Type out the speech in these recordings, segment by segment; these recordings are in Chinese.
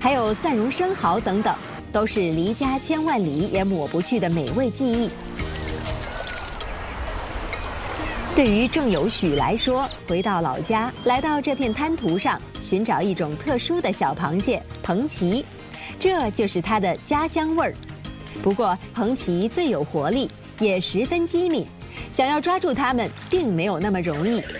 还有蒜蓉生蚝等等，都是离家千万里也抹不去的美味记忆。对于郑有许来说，回到老家，来到这片滩涂上，寻找一种特殊的小螃蟹——彭蜞，这就是它的家乡味儿。不过，彭蜞最有活力，也十分机敏，想要抓住它们，并没有那么容易。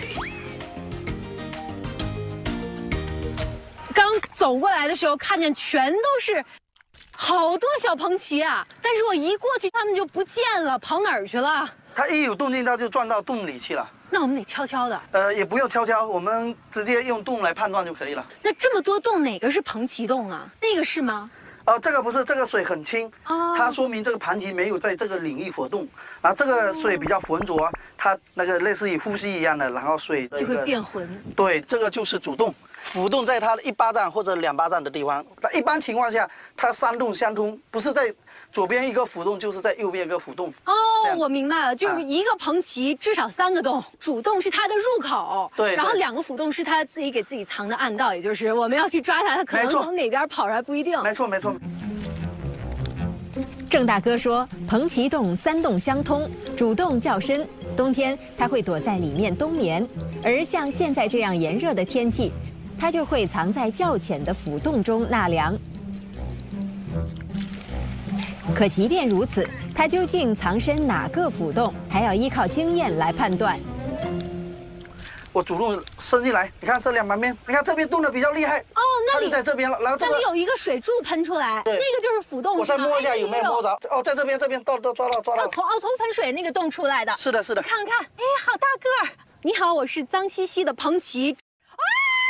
刚走过来的时候，看见全都是好多小彭蜞啊，但是我一过去，它们就不见了，跑哪儿去了？ 它一有动静，它就钻到洞里去了。 那我们得悄悄的。 也不用悄悄，我们直接用洞来判断就可以了。 那这么多洞，哪个是彭蜞洞啊？那个是吗？ 这个不是，这个水很清，它说明这个盘蜞没有在这个领域活动。然后这个水比较浑浊，它那个类似于呼吸一样的，然后水就会变浑。 对，这个就是主洞，浮动在它的1巴掌或者2巴掌的地方。那一般情况下，它3洞相通，不是在左边一个浮动，就是在右边一个浮动。 哦，我明白了，就是一个彭蜞至少3个洞，主洞是它的入口， 对， 然后2个浮动是它自己给自己藏的暗道，也就是我们要去抓它，它可能从哪边跑出来不一定。 没错，没错。 郑大哥说，彭蜞洞3洞相通，主洞较深，冬天它会躲在里面冬眠，而像现在这样炎热的天气，它就会藏在较浅的腐洞中纳凉。可即便如此，它究竟藏身哪个腐洞，还要依靠经验来判断。 我主动伸进来，你看这2旁边，你看这边动的比较厉害。哦，那里它就在这边了，然后这里有一个水柱喷出来， 对， 那个就是腐洞。 我再摸一下有没有摸着？哦，在这边都抓到。 从喷水那个洞出来的。 是的，是的。 看看，哎，好大个儿！你好，我是脏兮兮的彭蜞。啊，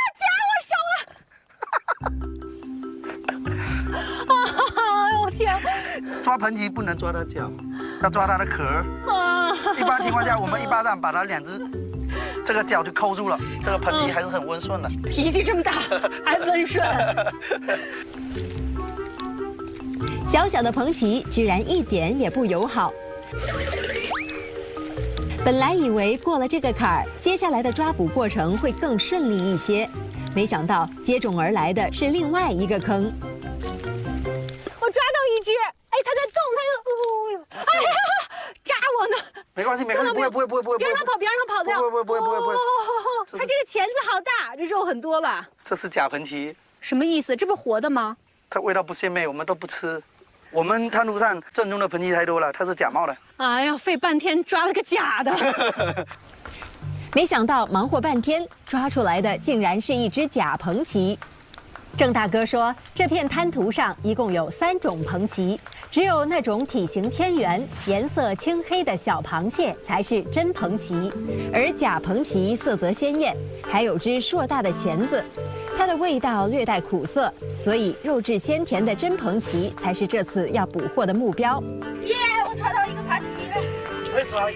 夹我手了！哎呦天！ 抓彭蜞不能抓它脚，要抓它的壳。一般情况下，我们1巴掌把它2只这个脚就扣住了。这个彭蜞还是很温顺的。 脾气这么大，还温顺。 小小的彭蜞居然一点也不友好。本来以为过了这个坎儿，接下来的抓捕过程会更顺利一些，没想到接踵而来的是另外一个坑。 我抓到一只，哎，它在动，它就，哎呀，扎我呢！ 没关系，不会， 别让它跑掉。 不会。 它这个钳子好大，这肉很多吧？ 这是假彭蜞。 什么意思？这不活的吗？ 它味道不鲜美，我们都不吃。我们滩涂上正宗的彭蜞太多了，它是假冒的。 哎呀，费半天抓了个假的。 没想到忙活半天，抓出来的竟然是一只假彭蜞。郑大哥说，这片滩涂上一共有3种彭蜞，只有那种体型偏圆、颜色青黑的小螃蟹才是真彭蜞，而假彭蜞色泽鲜艳，还有只硕大的钳子，它的味道略带苦涩，所以肉质鲜甜的真彭蜞才是这次要捕获的目标。 耶，我抓到一个盘蜞了！ 我也抓一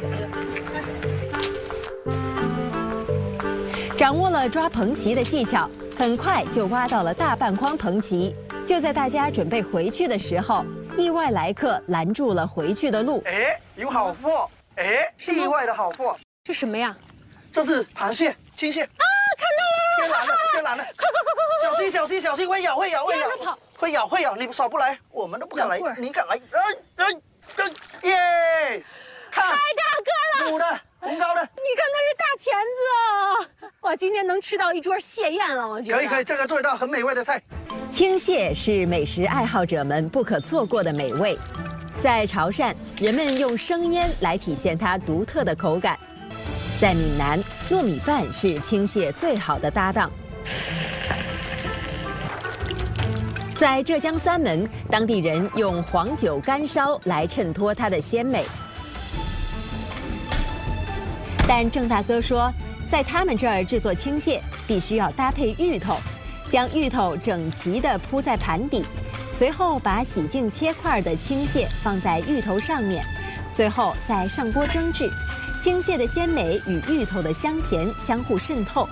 只。掌握了抓彭蜞的技巧，很快就挖到了大半筐彭蜞。就在大家准备回去的时候，意外来客拦住了回去的路。 哎，有好货！哎，意外的好货。 这什么呀？ 这是螃蟹、青蟹。啊， 看到了！ 天蓝的！快！小心！会咬！会咬！你耍不来，我们都不敢来，你敢来？耶！看， 太大个了！ 母的，红膏的。 你看那是大钳子啊！哇，今天能吃到一桌蟹宴了，我觉得。 可以，这个做一道很美味的菜。 青蟹是美食爱好者们不可错过的美味，在潮汕，人们用生腌来体现它独特的口感。在闽南，糯米饭是青蟹最好的搭档。在浙江三门，当地人用黄酒干烧来衬托它的鲜美。但郑大哥说，在他们这儿制作青蟹，必须要搭配芋头，将芋头整齐地铺在盘底，随后把洗净切块的青蟹放在芋头上面，最后再上锅蒸制。青蟹的鲜美与芋头的香甜相互渗透，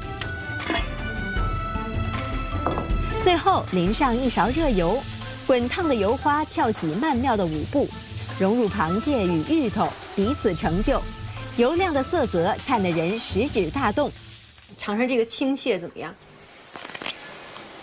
最后淋上一勺热油，滚烫的油花跳起曼妙的舞步，融入螃蟹与芋头，彼此成就。油亮的色泽看得人食指大动。 尝尝这个青蟹怎么样？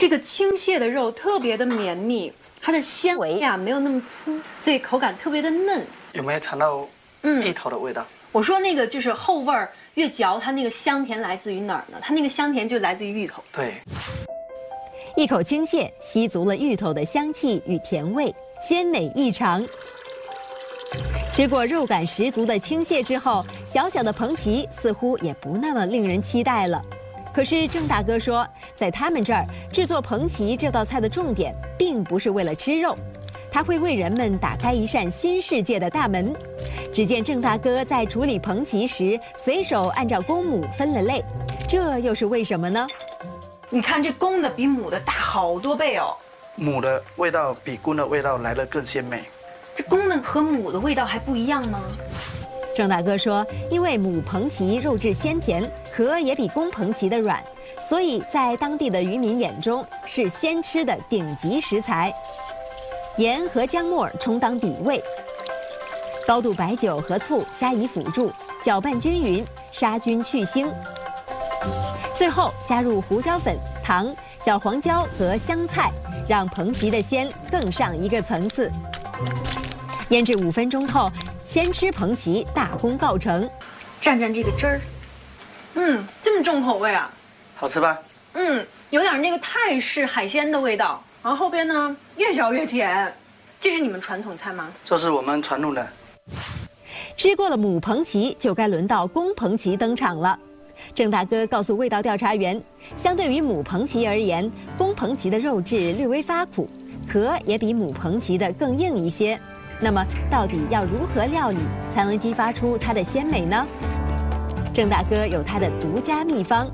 这个青蟹的肉特别的绵密，它的纤维呀没有那么粗，所以口感特别的嫩。 有没有尝到芋头的味道？ 我说那个就是后味儿，越嚼它那个香甜来自于哪儿呢？它那个香甜就来自于芋头。 对， 一口青蟹吸足了芋头的香气与甜味，鲜美异常。吃过肉感十足的青蟹之后，小小的彭奇似乎也不那么令人期待了。可是郑大哥说，在他们这儿制作彭奇这道菜的重点，并不是为了吃肉，他会为人们打开一扇新世界的大门。只见郑大哥在处理彭奇时，随手按照公母分了类，这又是为什么呢？ 你看这公的比母的大好多倍哦， 母的味道比公的味道来得更鲜美。 这公的和母的味道还不一样吗？ 郑大哥说，因为母彭奇肉质鲜甜，壳也比公彭奇的软，所以在当地的渔民眼中是鲜吃的顶级食材。盐和姜末充当底味，高度白酒和醋加以辅助，搅拌均匀，杀菌去腥。最后加入胡椒粉、糖、小黄椒和香菜，让彭奇的鲜更上一个层次。腌制5分钟后，鲜吃彭奇大功告成。 蘸蘸这个汁儿，这么重口味啊！ 好吃吧？ 有点那个泰式海鲜的味道。然后后边呢，越嚼越甜。这是你们传统菜吗？ 这是我们传统的。 吃过了母彭奇，就该轮到公彭奇登场了。郑大哥告诉味道调查员，相对于母彭奇而言，公彭奇的肉质略微发苦，壳也比母彭奇的更硬一些。那么，到底要如何料理才能激发出它的鲜美呢？郑大哥有他的独家秘方。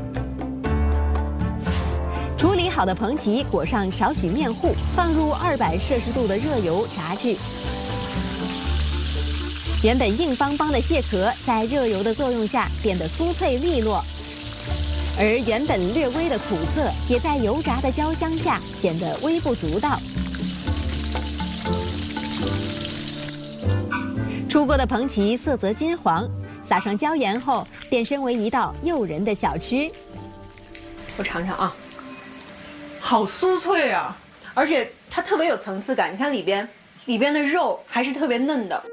处理好的彭奇裹上少许面糊，放入200摄氏度的热油炸制。原本硬邦邦的蟹壳在热油的作用下变得酥脆利落，而原本略微的苦涩也在油炸的焦香下显得微不足道。出锅的彭奇色泽金黄，撒上椒盐后变身为一道诱人的小吃。 我尝尝啊，好酥脆啊，而且它特别有层次感。你看里边的肉还是特别嫩的。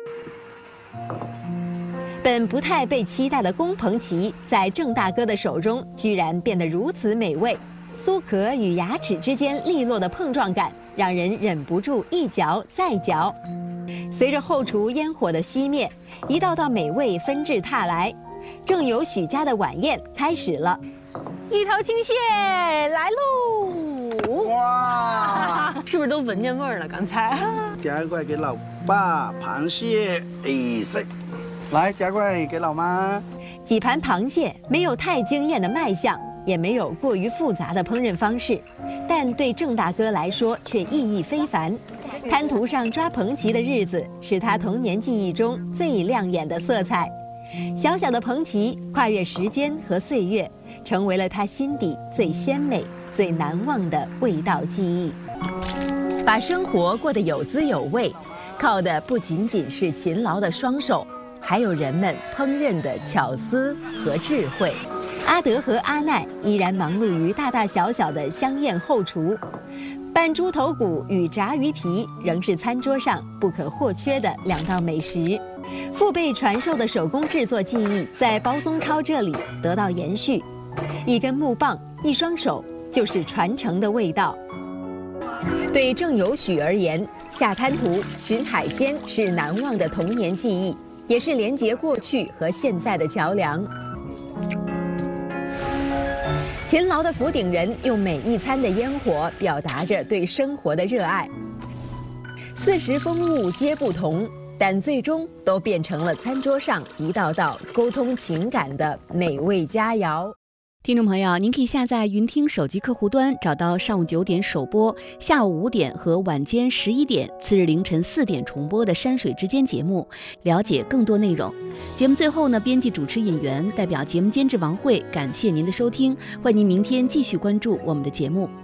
本不太被期待的公彭奇，在郑大哥的手中居然变得如此美味。酥壳与牙齿之间利落的碰撞感，让人忍不住一嚼再嚼。随着后厨烟火的熄灭，一道道美味纷至沓来。正由许家的晚宴开始了。 一头青蟹来喽！ 哇， 是不是都闻见味儿了？刚才夹一块给老爸，螃蟹，来夹块给老妈。 几盘螃蟹没有太惊艳的卖相，也没有过于复杂的烹饪方式，但对郑大哥来说却意义非凡。滩涂上抓彭奇的日子，是他童年记忆中最亮眼的色彩。小小的彭奇跨越时间和岁月，成为了他心底最鲜美、最难忘的味道记忆。把生活过得有滋有味，靠的不仅仅是勤劳的双手，还有人们烹饪的巧思和智慧。阿德和阿奈依然忙碌于大大小小的香宴后厨，拌猪头骨与炸鱼皮仍是餐桌上不可或缺的2道美食。父辈传授的手工制作技艺在包宗超这里得到延续，一根木棒，一双手，就是传承的味道。对郑有许而言，下滩涂寻海鲜是难忘的童年记忆，也是连接过去和现在的桥梁。勤劳的福鼎人用每一餐的烟火表达着对生活的热爱。40风物皆不同，但最终都变成了餐桌上一道道沟通情感的美味佳肴。 听众朋友，您可以下载云听手机客户端，找到上午9点首播、下午5点和晚间11点、次日凌晨4点重播的《山水之间》节目，了解更多内容。节目最后呢，编辑、主持、演员代表节目监制王慧，感谢您的收听，欢迎您明天继续关注我们的节目。